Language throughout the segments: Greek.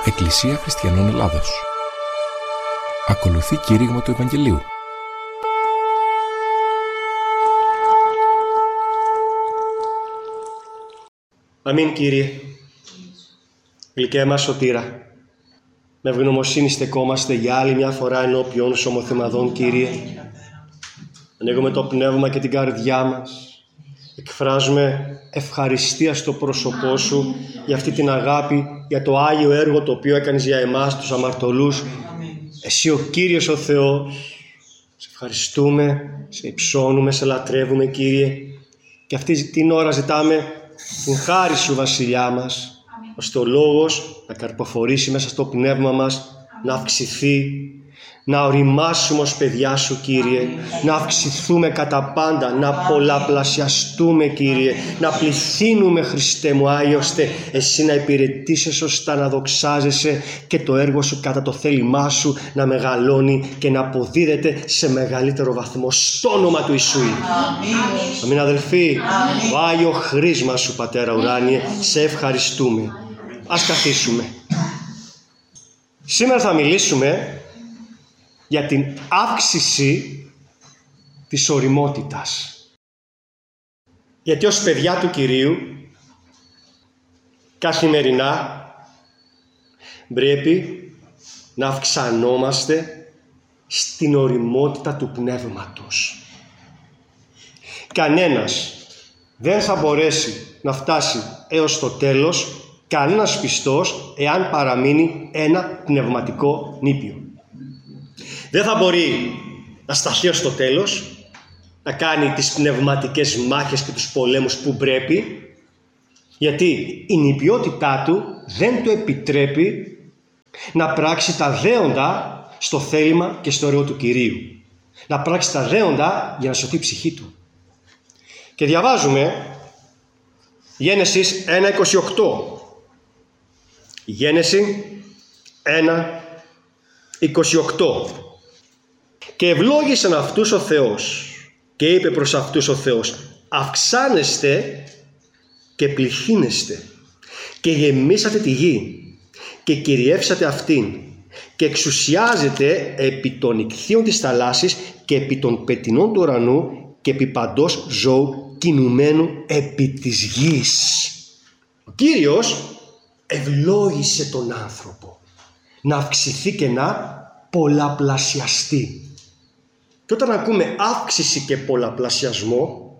Εκκλησία Χριστιανών Ελλάδος. Ακολουθεί κήρυγμα του Ευαγγελίου. Αμήν, Κύριε. Γλυκέ μας σωτήρα, με ευγνωμοσύνη στεκόμαστε για άλλη μια φορά ενώπιον σου ομοθυμαδών, Κύριε. Ανοίγουμε το πνεύμα και την καρδιά μας. Εκφράζουμε ευχαριστία στο πρόσωπό σου για αυτή την αγάπη, για το Άγιο έργο το οποίο έκανες για εμάς τους αμαρτωλούς. Εσύ ο Κύριος ο Θεός. Σε ευχαριστούμε, σε υψώνουμε, σε λατρεύουμε, Κύριε. Και αυτή την ώρα ζητάμε την χάρη σου, Βασιλιά μας, ώστε ο Λόγος να καρποφορήσει μέσα στο πνεύμα μας, να αυξηθεί, να οριμάσουμε ως παιδιά σου, Κύριε, να αυξηθούμε κατά πάντα, να πολλαπλασιαστούμε, Κύριε, να πληθύνουμε, Χριστέ μου Άγιε, ώστε εσύ να υπηρετήσεις σωστά, να δοξάζεσαι και το έργο σου κατά το θέλημά σου να μεγαλώνει και να αποδίδεται σε μεγαλύτερο βαθμό στο όνομα του Ιησού. Αμήν, αδελφοί. Το Άγιο χρήσμα σου, Πατέρα ουράνιε, σε ευχαριστούμε. Ας καθίσουμε. Σήμερα θα μιλήσουμε για την αύξηση της ωριμότητας. Γιατί ως παιδιά του Κυρίου καθημερινά πρέπει να αυξανόμαστε στην ωριμότητα του πνεύματος. Κανένας δεν θα μπορέσει να φτάσει έως το τέλος, κανένας πιστός, εάν παραμείνει ένα πνευματικό νήπιο. Δεν θα μπορεί να σταθεί ως το τέλος, να κάνει τις πνευματικές μάχες και τους πολέμους που πρέπει, γιατί η νηπιότητά του δεν του επιτρέπει να πράξει τα δέοντα στο θέλημα και στο έργο του Κυρίου. Να πράξει τα δέοντα για να σωθεί η ψυχή του. Και διαβάζουμε Γένεσης 1:28. Γένεση 1:28. Και ευλόγησαν αυτούς ο Θεός και είπε προς αυτούς ο Θεός: αυξάνεστε και πληθύνεστε και γεμίσατε τη γη και κυριεύσατε αυτήν και εξουσιάζετε επί των ιχθύων της θαλάσσης και επί των πετεινών του ουρανού και επί παντός ζώου κινουμένου επί της γης. Ο Κύριος ευλόγησε τον άνθρωπο να αυξηθεί και να πολλαπλασιαστεί. Και όταν ακούμε αύξηση και πολλαπλασιασμό,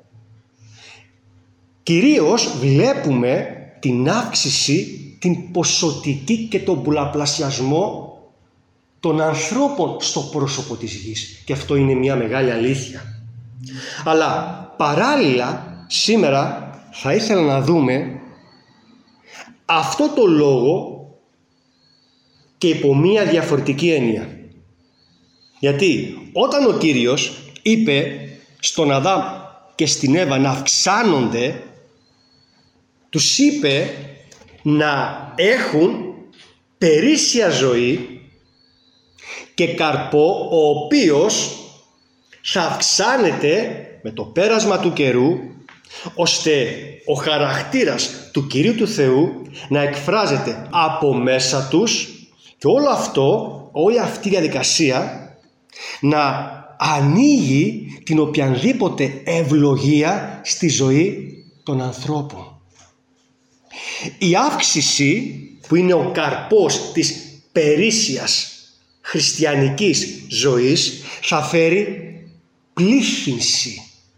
κυρίως βλέπουμε την αύξηση, την ποσοτική και τον πολλαπλασιασμό των ανθρώπων στο πρόσωπο της γης. Και αυτό είναι μια μεγάλη αλήθεια. Αλλά παράλληλα σήμερα θα ήθελα να δούμε αυτό το λόγο και υπό μια διαφορετική έννοια. Γιατί όταν ο Κύριος είπε στον Αδάμ και στην Εύα να αυξάνονται, τους είπε να έχουν περίσσια ζωή και καρπό, ο οποίος θα αυξάνεται με το πέρασμα του καιρού, ώστε ο χαρακτήρας του Κυρίου του Θεού να εκφράζεται από μέσα τους και όλο αυτό, όλη αυτή η διαδικασία να ανοίγει την οποιαδήποτε ευλογία στη ζωή των ανθρώπων. Η αύξηση που είναι ο καρπός της περίσσιας χριστιανικής ζωής θα φέρει πλήθυνση.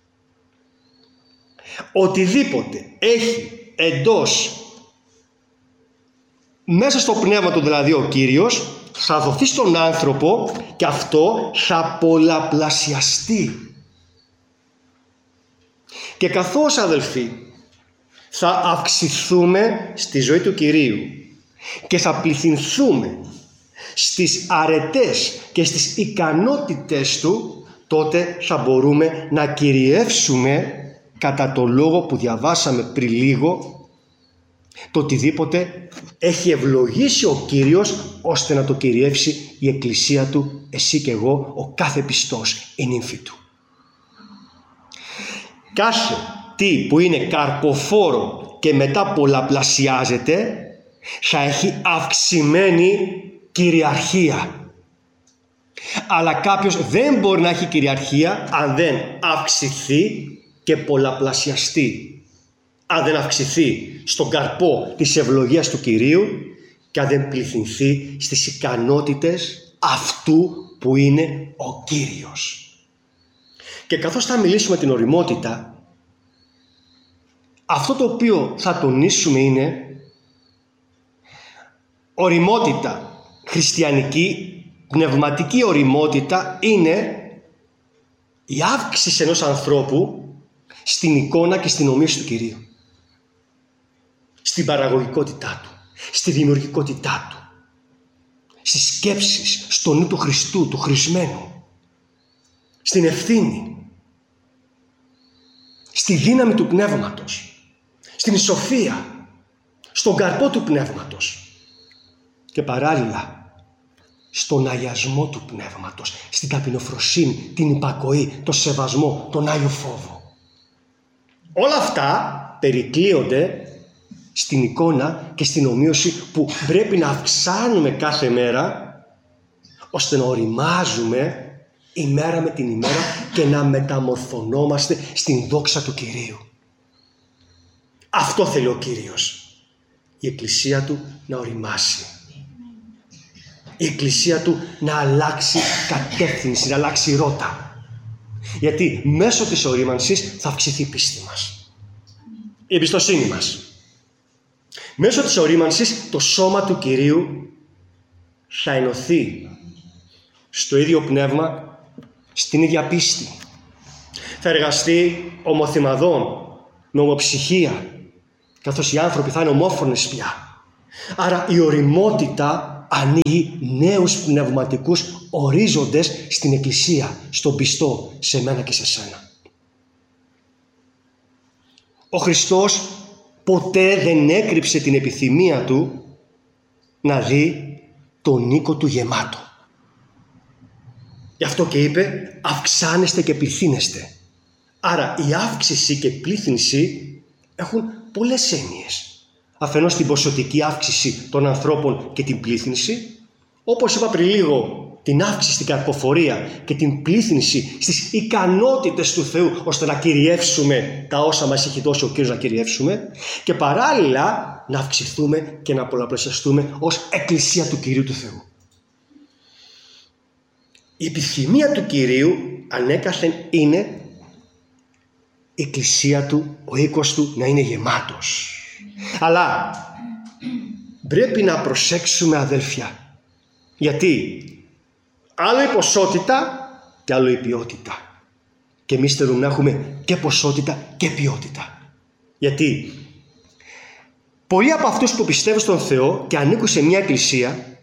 Οτιδήποτε έχει εντός, μέσα στο πνεύμα του δηλαδή ο Κύριος, θα δοθεί στον άνθρωπο και αυτό θα πολλαπλασιαστεί. Και καθώς, αδελφοί, θα αυξηθούμε στη ζωή του Κυρίου και θα πληθυνθούμε στις αρετές και στις ικανότητες Του, τότε θα μπορούμε να κυριεύσουμε κατά το λόγο που διαβάσαμε πριν λίγο, το οτιδήποτε έχει ευλογήσει ο Κύριος ώστε να το κυριεύσει η Εκκλησία Του, εσύ και εγώ, ο κάθε πιστός, η νύμφη Του. Κάθε τι που είναι καρποφόρο και μετά πολλαπλασιάζεται θα έχει αυξημένη κυριαρχία. Αλλά κάποιος δεν μπορεί να έχει κυριαρχία αν δεν αυξηθεί και πολλαπλασιαστεί. Αν δεν αυξηθεί στον καρπό της ευλογίας του Κυρίου και αν δεν πληθυνθεί στις ικανότητες αυτού που είναι ο Κύριος. Και καθώς θα μιλήσουμε την ωριμότητα, αυτό το οποίο θα τονίσουμε είναι ωριμότητα, χριστιανική, πνευματική ωριμότητα είναι η αύξηση ενός ανθρώπου στην εικόνα και στην ομοίωση του Κυρίου. Στην παραγωγικότητά του, στη δημιουργικότητά του, στις σκέψεις, στο νου του Χριστού, του χρησμένου, στην ευθύνη, στη δύναμη του πνεύματος, στην σοφία, στον καρπό του πνεύματος και παράλληλα στον αγιασμό του πνεύματος, στην ταπεινοφροσύνη, την υπακοή, το σεβασμό, τον Άγιο Φόβο. Όλα αυτά περικλείονται στην εικόνα και στην ομοίωση που πρέπει να αυξάνουμε κάθε μέρα ώστε να οριμάζουμε ημέρα με την ημέρα και να μεταμορφωνόμαστε στην δόξα του Κυρίου. Αυτό θέλει ο Κύριος. Η Εκκλησία Του να οριμάσει. Η Εκκλησία Του να αλλάξει κατεύθυνση, να αλλάξει ρότα. Γιατί μέσω της ορίμανσης θα αυξηθεί η πίστη μας. Η εμπιστοσύνη μας. Μέσω της ορίμανσης το σώμα του Κυρίου θα ενωθεί στο ίδιο πνεύμα, στην ίδια πίστη. Θα εργαστεί ομοθυμαδών, με ομοψυχία, καθώς οι άνθρωποι θα είναι ομόφωνες πια. Άρα η ωριμότητα ανοίγει νέους πνευματικούς ορίζοντες στην Εκκλησία, στον πιστό, σε μένα και σε σένα. Ο Χριστός ποτέ δεν έκρυψε την επιθυμία Του να δει τον οίκο Του γεμάτο. Γι' αυτό και είπε αυξάνεστε και πληθύνεστε. Άρα η αύξηση και πλήθυνση έχουν πολλές έννοιες. Αφενός την ποσοτική αύξηση των ανθρώπων και την πλήθυνση, όπως είπα πριν λίγο, την αύξηση στην καρποφορία και την πλήθυνση στις ικανότητες του Θεού ώστε να κυριεύσουμε τα όσα μας έχει δώσει ο Κύριος να κυριεύσουμε και παράλληλα να αυξηθούμε και να πολλαπλασιαστούμε ως Εκκλησία του Κυρίου του Θεού. Η επιθυμία του Κυρίου ανέκαθεν είναι η Εκκλησία Του, ο οίκος Του να είναι γεμάτος. Αλλά πρέπει να προσέξουμε, αδέλφια, γιατί άλλο η ποσότητα και άλλο η ποιότητα. Και εμείς θέλουμε να έχουμε και ποσότητα και ποιότητα. Γιατί πολλοί από αυτούς που πιστεύουν στον Θεό και ανήκουν σε μια εκκλησία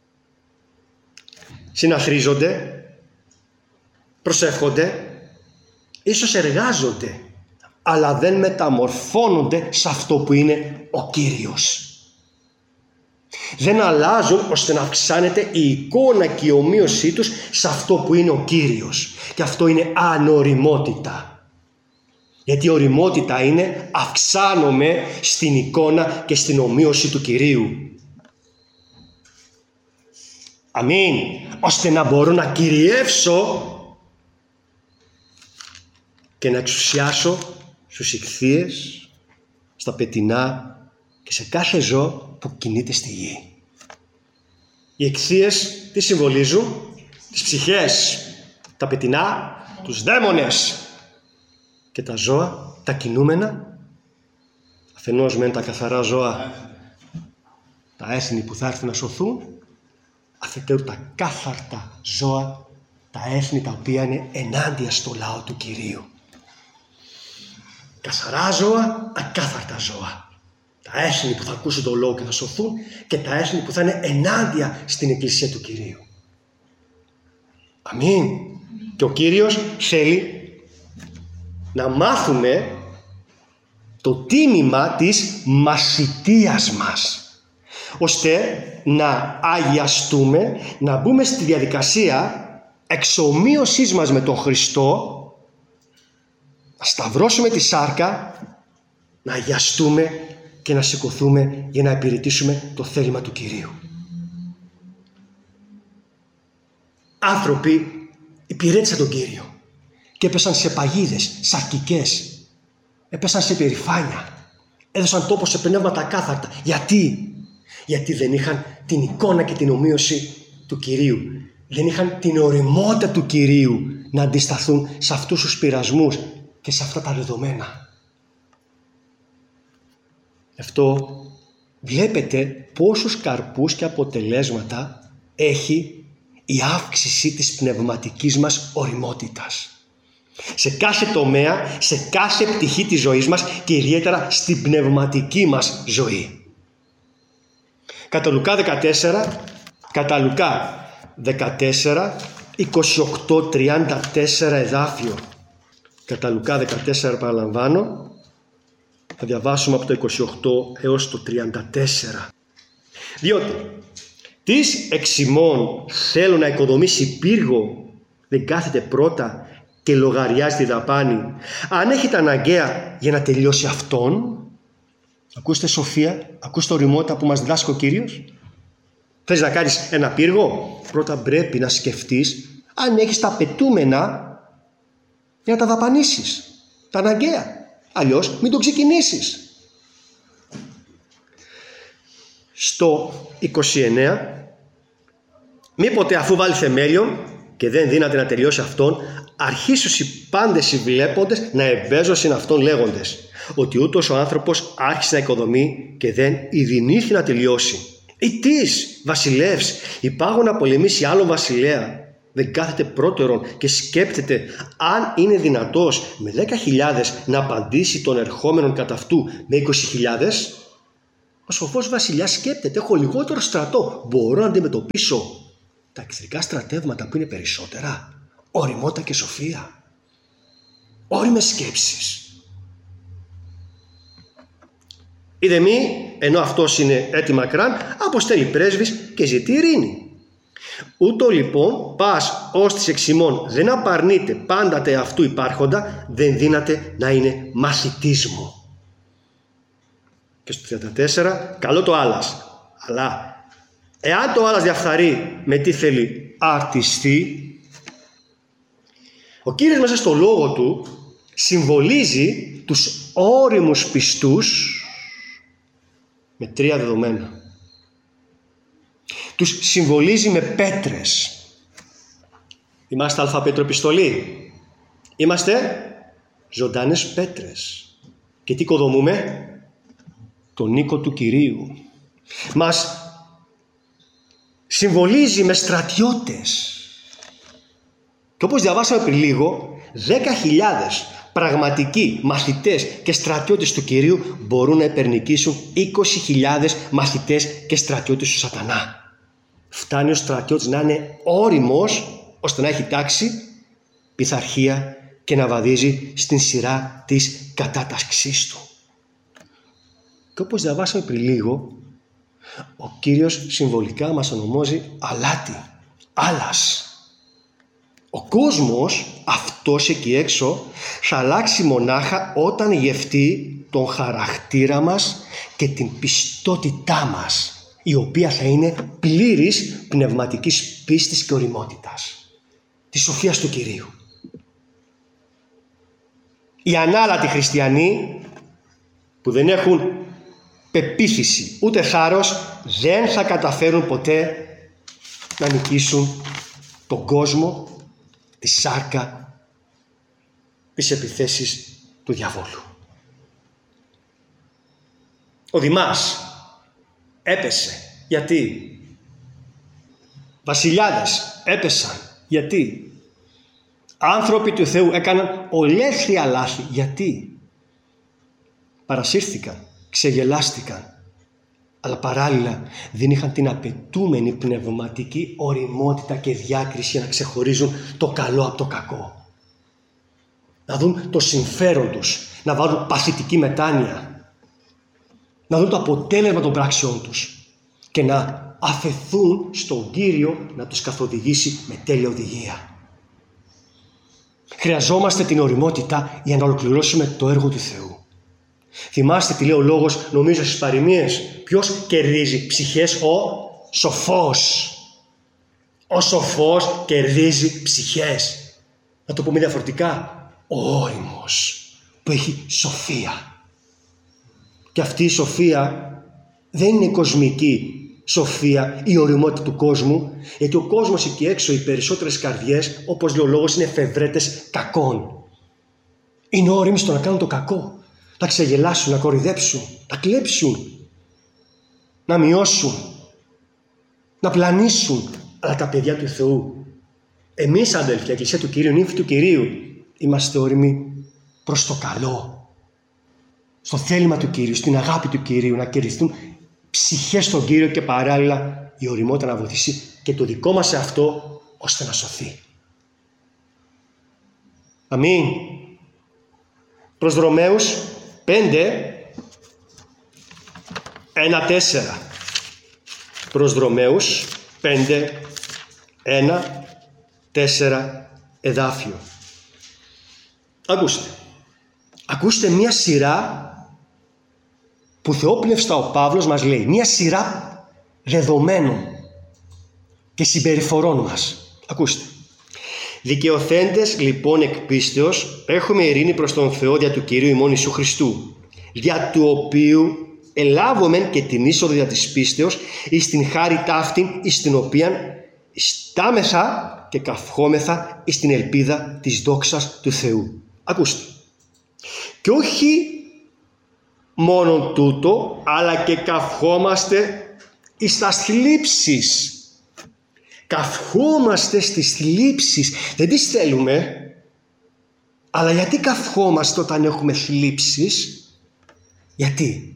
συναθρίζονται, προσεύχονται, ίσως εργάζονται, αλλά δεν μεταμορφώνονται σε αυτό που είναι ο Κύριος. Δεν αλλάζουν ώστε να αυξάνεται η εικόνα και η ομοίωσή τους σε αυτό που είναι ο Κύριος. Και αυτό είναι ανοριμότητα. Γιατί η οριμότητα είναι αυξάνομαι στην εικόνα και στην ομοίωση του Κυρίου. Αμήν. Ώστε να μπορώ να κυριεύσω και να εξουσιάσω στους ιχθύες, στα πετεινά και σε κάθε ζώο που κινείται στη γη. Οι ιχθύες τι συμβολίζουν? Τις ψυχές, τα πετεινά, τους δαίμονες και τα ζώα, τα κινούμενα. Αφενός μεν τα καθαρά ζώα, τα έθνη που θα έρθουν να σωθούν, αφετέρου τα κάθαρτα ζώα, τα έθνη τα οποία είναι ενάντια στο λαό του Κυρίου. Καθαρά ζώα, ακάθαρτα ζώα. Τα έθνη που θα ακούσουν τον λόγο και θα σωθούν και τα έθνη που θα είναι ενάντια στην Εκκλησία του Κυρίου. Αμήν. Και ο Κύριος θέλει να μάθουμε το τίμημα της μασιτείας μας, ώστε να αγιαστούμε, να μπούμε στη διαδικασία εξομοίωσής μας με τον Χριστό, να σταυρώσουμε τη σάρκα, να αγιαστούμε και να σηκωθούμε για να υπηρετήσουμε το θέλημα του Κυρίου. Άνθρωποι υπηρέτησαν τον Κύριο και έπεσαν σε παγίδες σαρκικές, έπεσαν σε περηφάνεια, έδωσαν τόπο σε πνεύματα ακάθαρτα. Γιατί δεν είχαν την εικόνα και την ομοίωση του Κυρίου. Δεν είχαν την ωριμότητα του Κυρίου να αντισταθούν σε αυτούς τους πειρασμούς και σε αυτά τα δεδομένα. Αυτό βλέπετε πόσους καρπούς και αποτελέσματα έχει η αύξηση της πνευματικής μας ωριμότητας. Σε κάθε τομέα, σε κάθε πτυχή της ζωής μας και ιδιαίτερα στην πνευματική μας ζωή. Κατά Λουκά 14, 28-34 εδάφιο. Κατά Λουκά 14 παραλαμβάνω. Θα διαβάσουμε από το 28 έως το 34. Διότι τις εξημών θέλω να οικοδομήσει πύργο, δεν κάθεται πρώτα και λογαριάζει τη δαπάνη, αν έχετε αναγκαία για να τελειώσει αυτόν. Ακούστε σοφία, ακούστε ωριμότητα που μας διδάσκει ο Κύριος. Θες να κάνεις ένα πύργο? Πρώτα πρέπει να σκεφτείς αν έχεις τα απαιτούμενα για να τα δαπανίσεις, τα αναγκαία. Αλλιώς μην το ξεκινήσεις. Στο 29, μήποτε αφού βάλει θεμέλιον και δεν δύναται να τελειώσει αυτόν, αρχίσουν οι πάντες οι βλέποντες να εμπέζωσιν αυτόν λέγοντες, ότι ούτως ο άνθρωπος άρχισε να οικοδομεί και δεν ειδηνήθη να τελειώσει. Ή τις βασιλεύς υπάγω να πολεμήσει άλλο βασιλέα, δεν κάθεται πρώτερον και σκέπτεται αν είναι δυνατός με 10.000 να απαντήσει τον ερχόμενον κατά αυτού με 20.000. Ο σοφός βασιλιάς σκέπτεται, έχω λιγότερο στρατό, μπορώ να αντιμετωπίσω τα εχθρικά στρατεύματα που είναι περισσότερα. Ωριμότητα και σοφία, ώριμες σκέψεις. Είδε μη, ενώ αυτός είναι έτοιμα κράν, αποστέλει πρέσβης και ζητεί ειρήνη. Ούτω λοιπόν πας ως της εξημών δεν απαρνείται πάντα τε αυτού υπάρχοντα, δεν δύναται να είναι μαθητής μου. Και στο 34, καλό το άλλας, αλλά εάν το άλλας διαφθαρεί με τι θέλει αρτιστεί, ο Κύριος μέσα στο λόγο του συμβολίζει τους ώριμους πιστούς με 3 δεδομένα. Τους συμβολίζει με πέτρες. Είμαστε αλφα Πέτρο επιστολή. Είμαστε ζωντανές πέτρες. Και τι οικοδομούμε? Τον οίκο του Κυρίου. Μας συμβολίζει με στρατιώτες. Και όπως διαβάσαμε πριν λίγο, 10.000 πραγματικοί μαθητές και στρατιώτες του Κυρίου μπορούν να υπερνικήσουν 20.000 μαθητές και στρατιώτες του σατανά. Φτάνει ο στρατιώτης να είναι ώριμος ώστε να έχει τάξη, πειθαρχία και να βαδίζει στην σειρά της κατάταξής του. Και όπως διαβάσαμε πριν λίγο, ο Κύριος συμβολικά μας ονομάζει αλάτι, άλας. Ο κόσμος αυτός εκεί έξω θα αλλάξει μονάχα όταν γευτεί τον χαρακτήρα μας και την πιστότητά μας, η οποία θα είναι πλήρης πνευματικής πίστης και ωριμότητας, της σοφίας του Κυρίου. Οι ανάλατοι χριστιανοί που δεν έχουν πεποίθηση ούτε θάρρος δεν θα καταφέρουν ποτέ να νικήσουν τον κόσμο, τη σάρκα, τις επιθέσεις του διαβόλου. Ο Δημάς έπεσε. Γιατί? Βασιλιάδες έπεσαν. Γιατί? Άνθρωποι του Θεού έκαναν ολέθρια λάθη. Γιατί? Παρασύρθηκαν, ξεγελάστηκαν, αλλά παράλληλα δεν είχαν την απαιτούμενη πνευματική ωριμότητα και διάκριση για να ξεχωρίζουν το καλό από το κακό. Να δουν το συμφέρον τους, να βάλουν παθητική μετάνοια, να δουν το αποτέλεσμα των πράξεών τους και να αφεθούν στον Κύριο να τους καθοδηγήσει με τέλεια οδηγία. Χρειαζόμαστε την ωριμότητα για να ολοκληρώσουμε το έργο του Θεού. Θυμάστε τι λέει ο λόγος, νομίζω στις παροιμίες. Ποιος κερδίζει ψυχές? Ο σοφός. Ο σοφός κερδίζει ψυχές. Να το πούμε διαφορετικά. Ο όριμος που έχει σοφία. Και αυτή η σοφία δεν είναι κοσμική σοφία, η ωριμότητα του κόσμου, γιατί ο κόσμος εκεί έξω, οι περισσότερες καρδιές, όπως λέει ο λόγος, είναι εφευρέτες κακών. Είναι όριμοι στο να κάνουν το κακό. Να ξεγελάσουν, να κοροϊδέψουν, να κλέψουν, να μειώσουν, να πλανήσουν. Αλλά τα παιδιά του Θεού, εμείς αδελφοί, Εκκλησία του Κυρίου, νύμφη του Κυρίου, είμαστε όριμοι προς το καλό. Στο θέλημα του Κυρίου, στην αγάπη του Κυρίου, να κερδιθούν ψυχές στον Κύριο και παράλληλα η ωριμότητα να βοηθήσει και το δικό μας αυτό ώστε να σωθεί. Αμήν. Προς Ρωμαίους 5:1-4. Προς Ρωμαίους 5:1-4 εδάφιο. Ακούστε μία σειρά που θεόπνευστα ο Παύλος μας λέει. Μία σειρά δεδομένων και συμπεριφορών μας. Ακούστε. Δικαιωθέντες λοιπόν εκ πίστεως έχουμε ειρήνη προς τον Θεό δια του Κυρίου ημών Ιησού Χριστού, δια του οποίου ελάβομεν και την είσοδο δια της πίστεως εις την χάρη ταύτην εις την οποίαν στάμεθα και καυχόμεθα εις την ελπίδα της δόξας του Θεού. Ακούστε. Και όχι μόνον τούτο, αλλά και καυχόμαστε εις τας θλίψεις. Καυχόμαστε στις θλίψεις. Δεν τις θέλουμε, αλλά γιατί καυχόμαστε όταν έχουμε θλίψεις? Γιατί?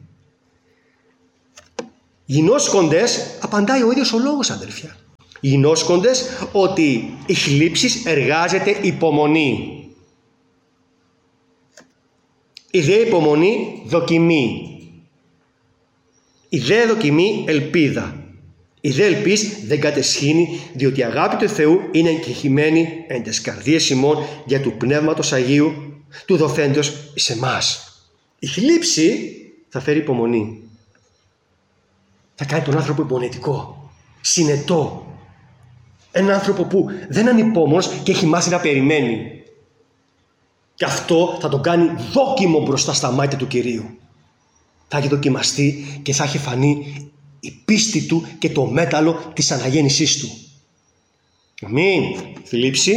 Γινώσκοντες, απαντάει ο ίδιος ο λόγος, αδελφιά. Γινώσκοντες ότι οι θλίψεις εργάζεται υπομονή. Η δε υπομονή δοκιμή. Η δε δοκιμή ελπίδα. Η δε ελπίς δεν κατεσχύνει, διότι η αγάπη του Θεού είναι εγκεχημένη εν τες καρδίες ημών για του Πνεύματος Αγίου, του δοθέντος εις εμάς. Η θλίψη θα φέρει υπομονή. Θα κάνει τον άνθρωπο υπομονετικό, συνετό. Έναν άνθρωπο που δεν είναι ανυπόμονος και έχει μάθει να περιμένει. Και αυτό θα τον κάνει δόκιμο μπροστά στα μάτια του Κυρίου. Θα έχει δοκιμαστεί και θα έχει φανεί η πίστη του και το μέταλλο της αναγέννησής του. Αμήν. Θλίψη,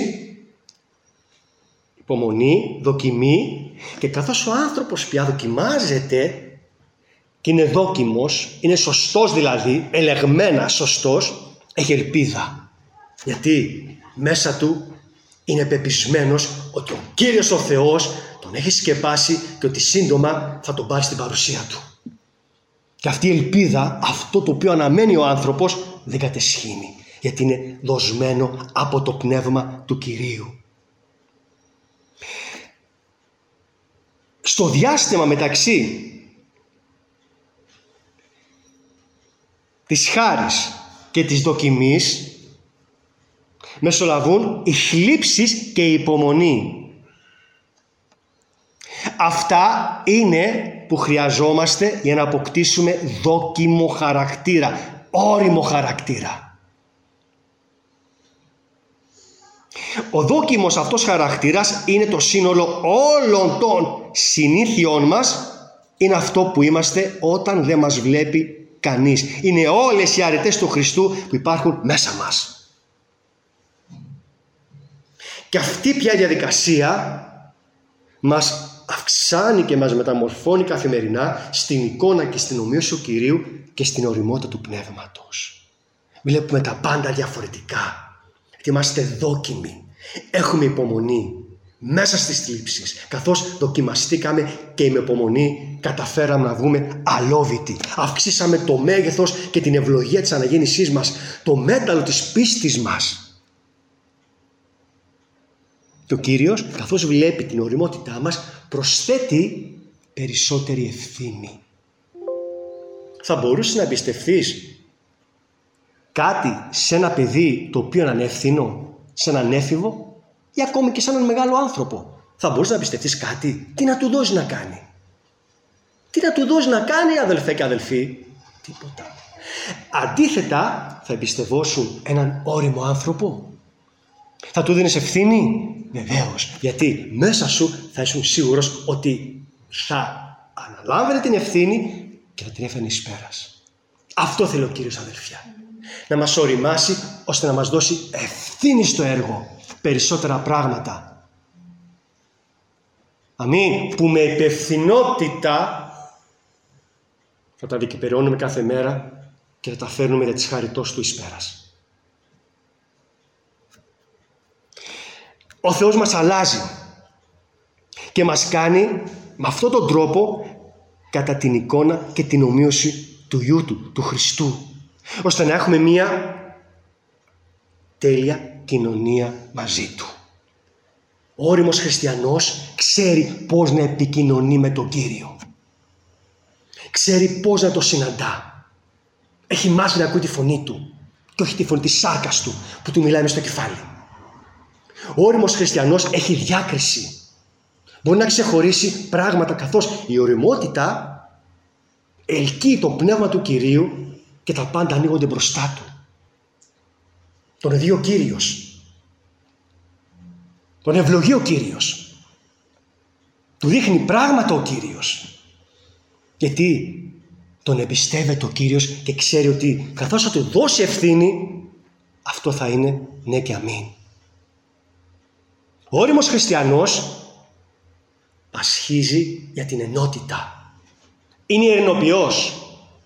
υπομονή, δοκιμή, και καθώς ο άνθρωπος πια δοκιμάζεται και είναι δόκιμος, είναι σωστός δηλαδή, ελεγμένα σωστός, έχει ελπίδα. Γιατί μέσα του είναι πεπισμένος ότι ο Κύριος ο Θεός τον έχει σκεπάσει και ότι σύντομα θα τον πάρει στην παρουσία του. Και αυτή η ελπίδα, αυτό το οποίο αναμένει ο άνθρωπος, δεν κατεσχύνει, γιατί είναι δοσμένο από το πνεύμα του Κυρίου. Στο διάστημα μεταξύ της χάρης και της δοκιμής μεσολαβούν οι θλίψεις και η υπομονή. Αυτά είναι που χρειαζόμαστε για να αποκτήσουμε δόκιμο χαρακτήρα, όριμο χαρακτήρα. Ο δόκιμος αυτός χαρακτήρας είναι το σύνολο όλων των συνήθειών μας, είναι αυτό που είμαστε όταν δεν μας βλέπει κανείς. Είναι όλες οι αρετές του Χριστού που υπάρχουν μέσα μας. Και αυτή πια η διαδικασία μας αυξάνει και μας μεταμορφώνει καθημερινά στην εικόνα και στην ομοίωση του Κυρίου και στην ωριμότητα του Πνεύματος. Βλέπουμε τα πάντα διαφορετικά. Γιατί είμαστε δόκιμοι. Έχουμε υπομονή μέσα στις θλίψεις. Καθώς δοκιμαστήκαμε και με υπομονή καταφέραμε να βγούμε αλόβητοι. Αυξήσαμε το μέγεθος και την ευλογία της αναγέννησής μας. Το μέταλλο της πίστης μας. Και ο Κύριος, καθώς βλέπει την ωριμότητά μας, προσθέτει περισσότερη ευθύνη. Θα μπορούσες να εμπιστευθείς κάτι σε ένα παιδί το οποίο είναι ανεύθυνο, σε έναν έφηβο ή ακόμη και σε έναν μεγάλο άνθρωπο? Θα μπορούσες να εμπιστευθείς κάτι? Τι να του δώσεις να κάνει? Τι να του δώσει να κάνει, αδελφέ και αδελφοί? Τίποτα. Αντίθετα, θα εμπιστευόσουν έναν ώριμο άνθρωπο? Θα του δίνεις ευθύνη? Βεβαίως. Γιατί μέσα σου θα ήσουν σίγουρος ότι θα αναλάμβανε την ευθύνη και θα την έφερνε εις πέρας. Αυτό θέλει ο Κύριος, αδελφιά. Να μας ωριμάσει ώστε να μας δώσει ευθύνη στο έργο. Περισσότερα πράγματα. Αμήν. Που με υπευθυνότητα θα τα διεκπεραιώνουμε κάθε μέρα και θα τα φέρνουμε για της χαριτός του εις πέρας. Ο Θεός μας αλλάζει και μας κάνει με αυτόν τον τρόπο κατά την εικόνα και την ομοίωση του Υιού Του, του Χριστού, ώστε να έχουμε μία τέλεια κοινωνία μαζί Του. Ο ώριμος χριστιανός ξέρει πώς να επικοινωνεί με τον Κύριο. Ξέρει πώς να το συναντά. Έχει μάθει να ακούει τη φωνή Του και όχι τη φωνή της σάρκας Του που Του μιλάει μες στο κεφάλι. Ο ώριμος χριστιανός έχει διάκριση. Μπορεί να ξεχωρίσει πράγματα, καθώς η ωριμότητα ελκύει το πνεύμα του Κυρίου και τα πάντα ανοίγονται μπροστά Του. Τον οδηγεί ο Κύριος. Τον ευλογεί ο Κύριος. Του δείχνει πράγματα ο Κύριος. Γιατί τον εμπιστεύεται ο Κύριος και ξέρει ότι καθώς θα του δώσει ευθύνη, αυτό θα είναι ναι και αμήν. Ο ώριμος χριστιανός πασχίζει για την ενότητα. Είναι ειρηνοποιός.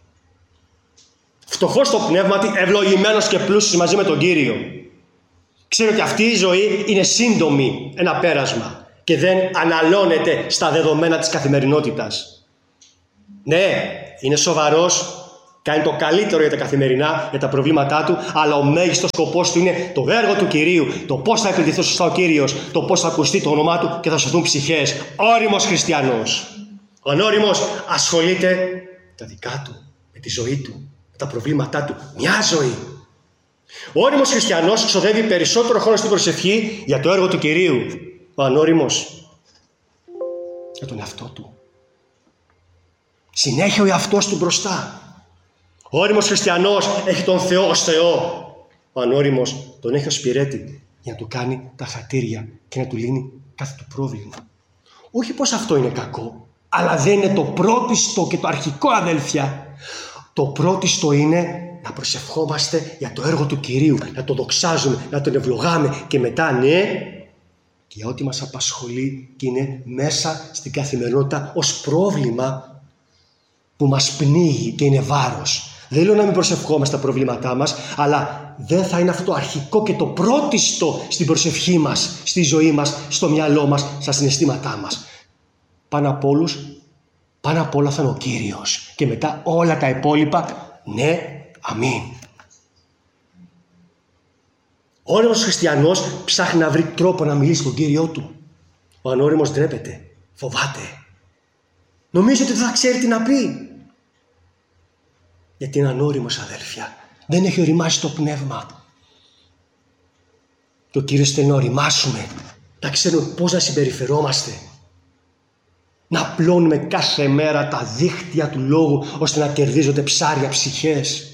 Φτωχός στο πνεύμα, ευλογημένος και πλούσιος μαζί με τον Κύριο. Ξέρει ότι αυτή η ζωή είναι σύντομη, ένα πέρασμα, και δεν αναλώνεται στα δεδομένα της καθημερινότητας. Ναι, είναι σοβαρός, κάνει το καλύτερο για τα καθημερινά, για τα προβλήματά του, αλλά ο μέγιστος σκοπός του είναι το έργο του Κυρίου, το πώς θα επιληθεί σωστά ο Κύριος, το πώς θα ακουστεί το όνομά Του και θα σωθούν ψυχές. Ώριμος χριστιανός. Ο ανώριμος ασχολείται με τα δικά του, με τη ζωή του, με τα προβλήματά του. Μια ζωή. Ο ώριμος χριστιανός ξοδεύει περισσότερο χρόνο στην προσευχή για το έργο του Κυρίου. Ο ανώριμος για τον εαυτό του. Συνέχεια ο εαυτός του μπροστά. Ο ώριμος χριστιανός έχει τον Θεό ως Θεό. Ο ανώριμος τον έχει ως υπηρέτη για να του κάνει τα χατήρια και να του λύνει κάθε του πρόβλημα. Όχι πως αυτό είναι κακό, αλλά δεν είναι το πρώτιστο και το αρχικό, αδέλφια. Το πρώτιστο είναι να προσευχόμαστε για το έργο του Κυρίου, να το δοξάζουμε, να τον ευλογάμε και μετά ναι, και για ό,τι μας απασχολεί και είναι μέσα στην καθημερινότητα ως πρόβλημα που μας πνίγει και είναι βάρος. Δεν λέω να μην προσευχόμαστε τα προβλήματά μας, αλλά δεν θα είναι αυτό το αρχικό και το πρώτιστο στην προσευχή μας, στη ζωή μας, στο μυαλό μας, στα συναισθήματά μας. Πάνω απ' όλα θα είναι ο Κύριος και μετά όλα τα υπόλοιπα, ναι, αμήν. Ο ώριμος χριστιανός ψάχνει να βρει τρόπο να μιλήσει στον Κύριό του. Ο ανώριμος ντρέπεται, φοβάται. Νομίζει ότι δεν θα ξέρει τι να πει. Γιατί είναι ανώριμος, αδέλφια. Δεν έχει ωριμάσει το πνεύμα. Και ο Κύριος θέλει να ωριμάσουμε. Να ξέρουμε πώς να συμπεριφερόμαστε. Να πλώνουμε κάθε μέρα τα δίχτυα του λόγου ώστε να κερδίζονται ψάρια ψυχές.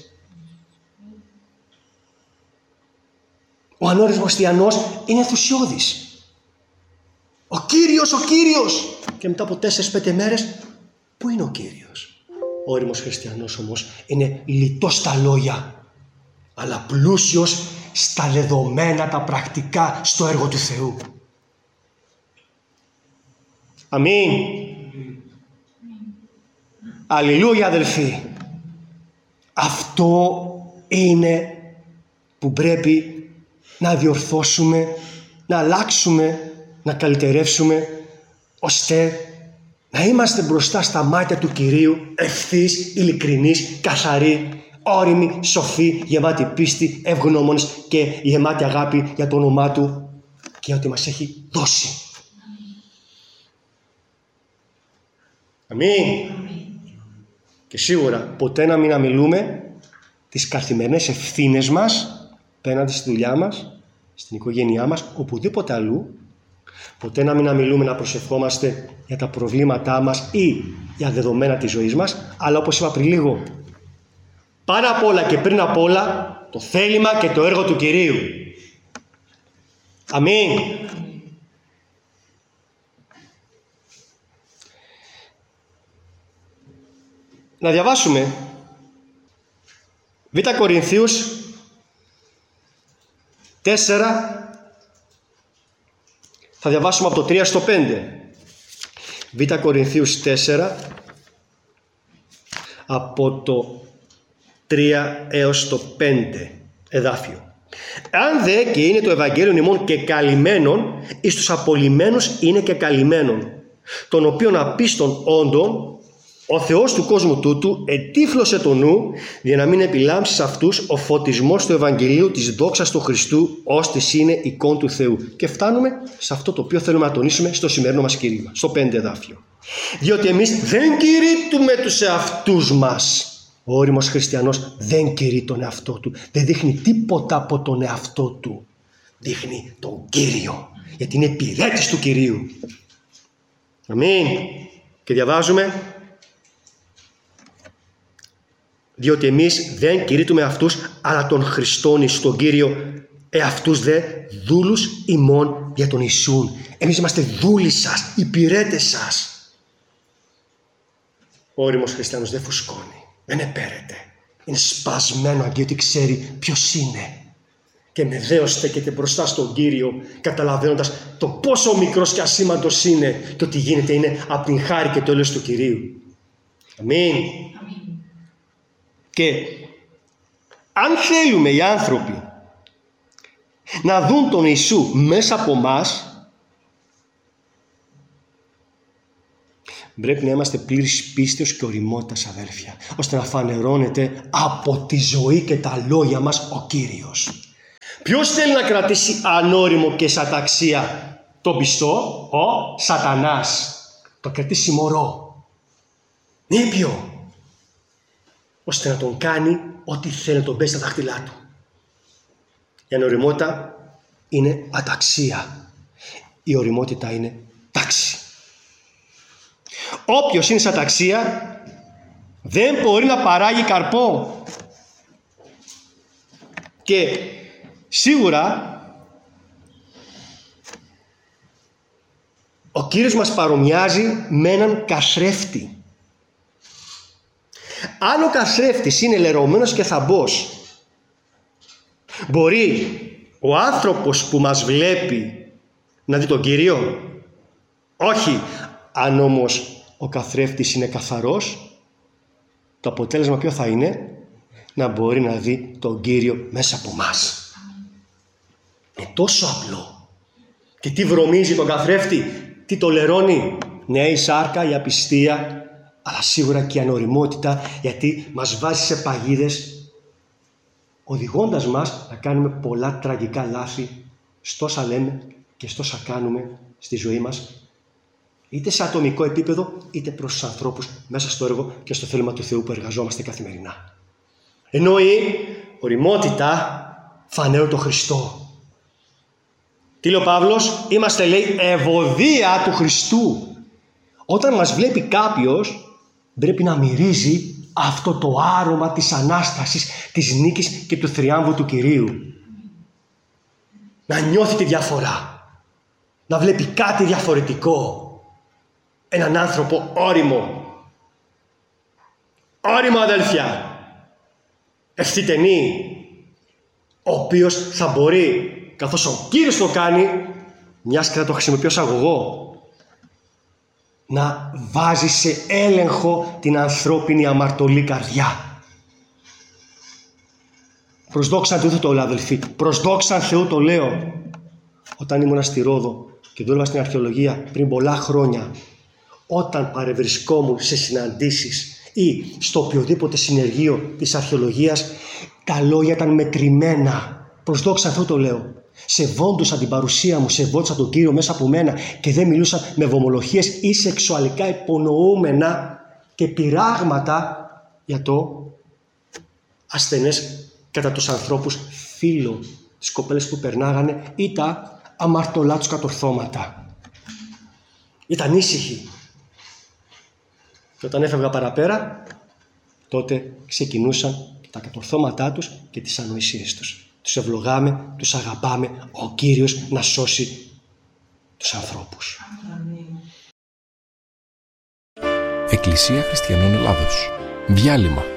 Ο ανώριμος χριστιανός είναι ενθουσιώδης. Ο Κύριος! Και μετά από 4-5 μέρες, πού είναι ο Κύριος? Ο ώριμος χριστιανός όμως είναι λιτός στα λόγια, αλλά πλούσιος στα δεδομένα, τα πρακτικά, στο έργο του Θεού. Αμήν. Αλληλούια, αδελφοί. Αυτό είναι που πρέπει να διορθώσουμε, να αλλάξουμε, να καλυτερεύσουμε, ώστε να είμαστε μπροστά στα μάτια του Κυρίου ευθύς, ειλικρινείς, καθαροί, ώριμοι, σοφοί, γεμάτοι πίστη, ευγνώμονες και γεμάτοι αγάπη για το όνομά Του και για ό,τι μας έχει δώσει. Αμήν. Και σίγουρα ποτέ να μην αμιλούμε τις καθημερινές ευθύνες μας απέναντι στη δουλειά μας, στην οικογένειά μας, οπουδήποτε αλλού, Ποτέ να μην αμιλούμε να προσευχόμαστε για τα προβλήματά μας ή για δεδομένα της ζωής μας, αλλά όπως είπα πριν λίγο, πάνω απ' όλα και πριν απ' όλα, το θέλημα και το έργο του Κυρίου. Αμήν. Να διαβάσουμε Β' Κορινθίους 4, θα διαβάσουμε από το 3 στο 5. Β' Κορινθίους 4, από το 3 έως το 5 εδάφιο. Αν δε και είναι το Ευαγγέλιο ημών και καλυμμένον, εις τους απολυμμένους είναι και καλυμμένον, τον οποίον απίστων όντων ο Θεός του κόσμου τούτου ετύφλωσε το νου, για να μην επιλάμψει σε αυτούς ο φωτισμός του Ευαγγελίου της δόξας του Χριστού, ώστις είναι εικόν του Θεού. Και φτάνουμε σε αυτό το οποίο θέλουμε να τονίσουμε στο σημερινό μας κήρυγμα, στο 5 εδάφιο. Διότι εμείς δεν κηρύττουμε τους εαυτούς μας. Ο ώριμος χριστιανός δεν κηρύττει τον εαυτό του. Δεν δείχνει τίποτα από τον εαυτό του. Δείχνει τον Κύριο. Γιατί είναι υπηρέτης του Κυρίου. Αμήν. Και διαβάζουμε. Διότι εμείς δεν κηρύττουμε αυτούς, αλλά τον Χριστόν εις τον Κύριο, εαυτούς δε δούλους ημών για τον Ιησούν. Εμείς είμαστε δούλοι σας, υπηρέτες σας. Ο ώριμος χριστιανός δεν φουσκώνει, δεν επέρεται. Είναι σπασμένο αγγί ξέρει ποιος είναι. Και με δέος στέκεται μπροστά στον Κύριο, καταλαβαίνοντας το πόσο μικρός και ασήμαντος είναι και ότι γίνεται είναι από την χάρη και το έλεος του Κυρίου. Αμήν. Και αν θέλουμε οι άνθρωποι να δουν τον Ιησού μέσα από μας, πρέπει να είμαστε πλήρης πίστεως και ωριμότητας, αδέρφια, ώστε να φανερώνεται από τη ζωή και τα λόγια μας ο Κύριος. Ποιος θέλει να κρατήσει ανώριμο και σαταξία τον πιστό? Ο Σατανάς. Το κρατήσει μωρό, νήπιο, ώστε να τον κάνει ό,τι θέλει να τον πέσει στα δάχτυλά του. Η ανωριμότητα είναι αταξία. Η ωριμότητα είναι τάξη. Όποιος είναι σε αταξία δεν μπορεί να παράγει καρπό. Και σίγουρα ο Κύριος μας παρομοιάζει με έναν καθρέφτη. Αν ο καθρέφτης είναι λερωμένος και θαμπός, μπορεί ο άνθρωπος που μας βλέπει να δει τον Κύριο? Όχι. Αν όμως ο καθρέφτης είναι καθαρός, το αποτέλεσμα ποιο θα είναι? Να μπορεί να δει τον Κύριο μέσα από μας. Είναι τόσο απλό. Και τι βρωμίζει τον καθρέφτη? Τι το λερώνει? Ναι, η σάρκα, η απιστία, αλλά σίγουρα και η ανωριμότητα, γιατί μας βάζει σε παγίδες, οδηγώντας μας να κάνουμε πολλά τραγικά λάθη στόσα λέμε και στόσα κάνουμε στη ζωή μας, είτε σε ατομικό επίπεδο, είτε προς τους ανθρώπους μέσα στο έργο και στο θέλημα του Θεού που εργαζόμαστε καθημερινά. Ενώ η ωριμότητα φανέρω το Χριστό. Τι λέει ο Παύλος? Είμαστε, λέει, ευωδία του Χριστού. Όταν μας βλέπει κάποιος, πρέπει να μυρίζει αυτό το άρωμα της Ανάστασης, της νίκης και του θριάμβου του Κυρίου. Να νιώθει τη διαφορά. Να βλέπει κάτι διαφορετικό. Έναν άνθρωπο ώριμο. Ώριμο, αδέλφια. Ευθυτενή. Ο οποίος θα μπορεί, καθώς ο Κύριος το κάνει, μιας και θα το χρησιμοποιώ ως αγωγό, να βάζει σε έλεγχο την ανθρώπινη αμαρτωλή καρδιά. Προς δόξαν Θεού το λέω, αδελφοί. Προς δόξαν Θεού το λέω. Όταν ήμουν στη Ρόδο και δούλευα στην αρχαιολογία πριν πολλά χρόνια, όταν παρευρισκόμουν σε συναντήσεις ή στο οποιοδήποτε συνεργείο της αρχαιολογίας, τα λόγια ήταν μετρημένα. Προς δόξαν Θεού το λέω. Σεβόντουσαν την παρουσία μου, σεβόντουσαν τον Κύριο μέσα από μένα και δεν μιλούσαν με βομολογίες ή σεξουαλικά υπονοούμενα και πειράγματα για το ασθενές κατά τους ανθρώπους φύλλο, τις κοπέλες που περνάγανε ή τα αμαρτωλά τους κατορθώματα. Ήταν ήσυχοι. Και όταν έφευγα παραπέρα, τότε ξεκινούσαν τα κατορθώματά τους και τις ανοησίες τους. Τους ευλογάμε, τους αγαπάμε, ο Κύριος να σώσει τους ανθρώπους. Εκκλησία Χριστιανών Ελλάδος. Διάλειμμα.